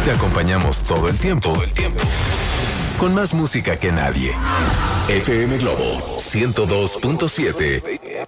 Te acompañamos todo el tiempo. Con más música que nadie. FM Globo 102.7.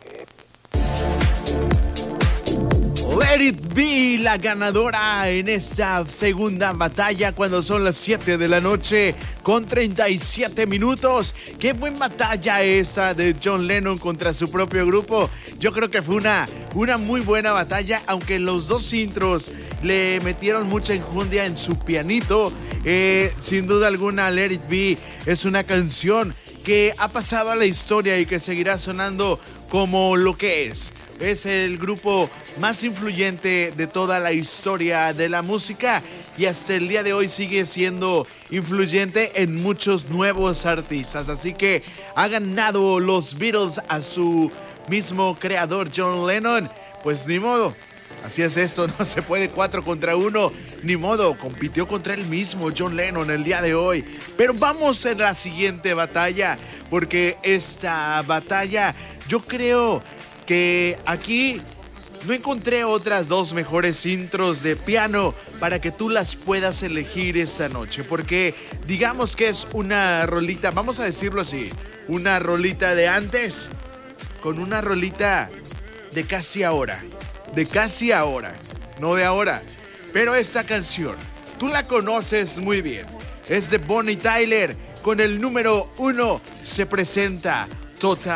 Let It Be, la ganadora en esta segunda batalla cuando son las 7 de la noche con 37 minutos. Qué buena batalla esta de John Lennon contra su propio grupo. Yo creo que fue una muy buena batalla, aunque los dos intros le metieron mucha enjundia en su pianito. Sin duda alguna, Let It Be es una canción que ha pasado a la historia y que seguirá sonando como lo que es. Es el grupo más influyente de toda la historia de la música y hasta el día de hoy sigue siendo influyente en muchos nuevos artistas. Así que ha ganado los Beatles a su mismo creador John Lennon. Pues ni modo, así es esto, no se puede 4 contra 1, ni modo, compitió contra él mismo John Lennon el día de hoy. Pero vamos en la siguiente batalla, porque esta batalla yo creo que aquí no encontré otras dos mejores intros de piano para que tú las puedas elegir esta noche, porque digamos que es una rolita, vamos a decirlo así, una rolita de antes con una rolita de casi ahora, no de ahora, pero esta canción, tú la conoces muy bien, es de Bonnie Tyler, con el número 1 se presenta Total